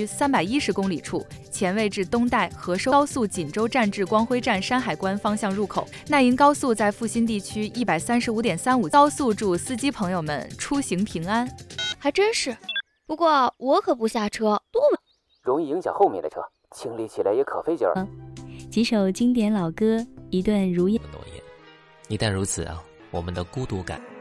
310公里处，前位至东带和收高速锦州站至光辉站山海关方向入口。奈银高速在复兴地区135.35，高速祝司机朋友们出行平安。 还真是，不过我可不下车，多稳， 容易影响后面的车，清理起来也可费劲儿。 几首经典老歌，一段如烟。 一旦如此啊，我们的孤独感